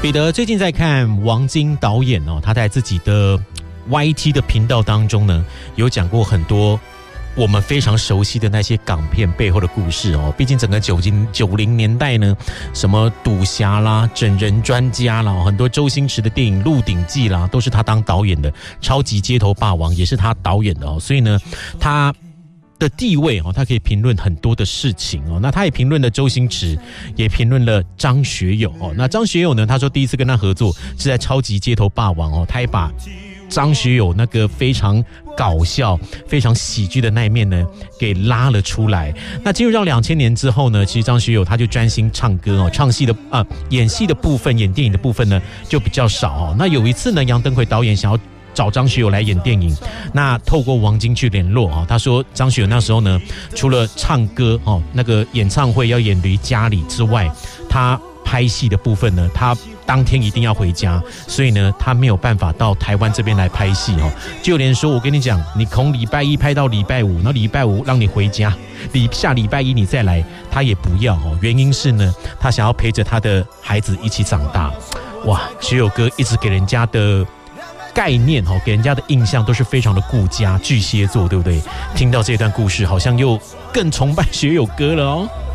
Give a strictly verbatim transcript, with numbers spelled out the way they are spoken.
彼得最近在看王晶导演哦，他在自己的 Y T 的频道当中呢，有讲过很多我们非常熟悉的那些港片背后的故事哦。毕竟整个九零九零年代呢，什么赌侠啦、整人专家啦，很多周星驰的电影《鹿鼎记》啦，都是他当导演的。超级街头霸王也是他导演的哦，所以呢，他的地位哦，他可以评论很多的事情哦。那他也评论了周星驰，也评论了张学友哦。那张学友呢，他说第一次跟他合作是在《超级街头霸王》哦，他也把张学友那个非常搞笑、非常喜剧的那一面呢，给拉了出来。那进入到两千年之后呢，其实张学友他就专心唱歌哦，唱戏的啊、呃，演戏的部分、演电影的部分呢就比较少哦。那有一次呢，杨登魁导演想要找张学友来演电影，那透过王晶去联络啊，他说张学友那时候呢，除了唱歌哦，那个演唱会要演离家里之外，他拍戏的部分呢，他当天一定要回家，所以呢，他没有办法到台湾这边来拍戏哦。就连说，我跟你讲，你从礼拜一拍到礼拜五，那礼拜五让你回家，礼下礼拜一你再来，他也不要哦。原因是呢，他想要陪着他的孩子一起长大。哇，学友哥一直给人家的概念哦，给人家的印象都是非常的顾家、巨蟹座，对不对？听到这段故事，好像又更崇拜学友哥了哦。